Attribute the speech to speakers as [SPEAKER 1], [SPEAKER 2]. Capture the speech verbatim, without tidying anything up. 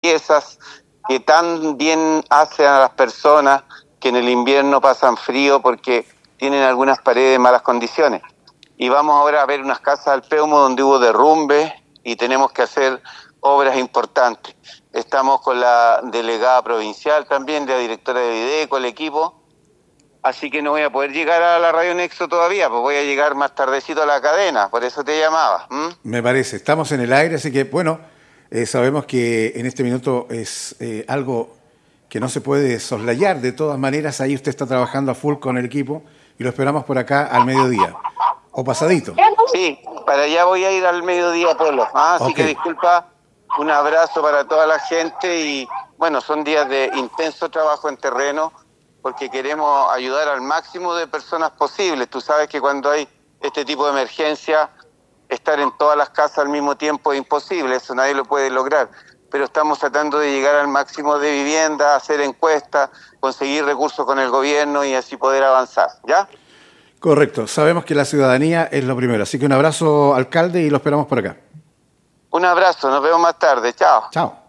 [SPEAKER 1] piezas que tan bien hacen a las personas que en el invierno pasan frío porque tienen algunas paredes en malas condiciones. Y vamos ahora a ver unas casas al Peumo donde hubo derrumbe y tenemos que hacer obras importantes. Estamos con la delegada provincial también, la directora de Videco, el equipo. Así que no voy a poder llegar a la Radio Nexo todavía, pues voy a llegar más tardecito a la cadena, por eso te llamaba. ¿Mm?
[SPEAKER 2] Me parece, estamos en el aire, así que bueno, eh, sabemos que en este minuto es eh, algo que no se puede soslayar. De todas maneras, ahí usted está trabajando a full con el equipo y lo esperamos por acá al mediodía, o pasadito.
[SPEAKER 1] Sí, para allá voy a ir al mediodía, Polo. Ah, así
[SPEAKER 2] Okay.
[SPEAKER 1] que disculpa, un abrazo para toda la gente y bueno, son días de intenso trabajo en terreno, porque queremos ayudar al máximo de personas posibles. Tú sabes que cuando hay este tipo de emergencia, estar en todas las casas al mismo tiempo es imposible, eso nadie lo puede lograr. Pero estamos tratando de llegar al máximo de vivienda, hacer encuestas, conseguir recursos con el gobierno y así poder avanzar, ¿ya?
[SPEAKER 2] Correcto, sabemos que la ciudadanía es lo primero, así que un abrazo, alcalde, y lo esperamos por acá.
[SPEAKER 1] Un abrazo, nos vemos más tarde, chao.
[SPEAKER 2] Chao.